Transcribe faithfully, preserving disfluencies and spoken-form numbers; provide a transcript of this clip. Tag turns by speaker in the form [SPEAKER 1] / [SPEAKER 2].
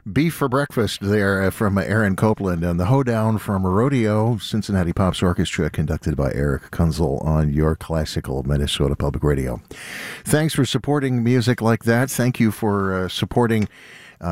[SPEAKER 1] Beef for Breakfast there from Aaron Copland, and the hoedown from Rodeo, Cincinnati Pops Orchestra, conducted by Eric Kunzel on your classical Minnesota Public Radio. Thanks for supporting music like that. Thank you for uh, supporting